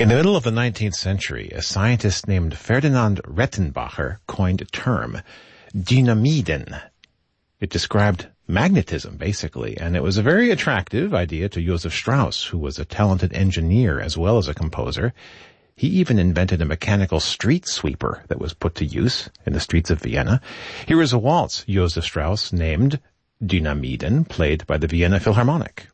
In the middle of the 19th century, a scientist named Ferdinand Rettenbacher coined a term, Dynamiden. It described magnetism, basically, and it was a very attractive idea to Joseph Strauss, who was a talented engineer as well as a composer. He even invented a mechanical street sweeper that was put to use in the streets of Vienna. Here is a waltz Joseph Strauss named Dynamiden, played by the Vienna Philharmonic.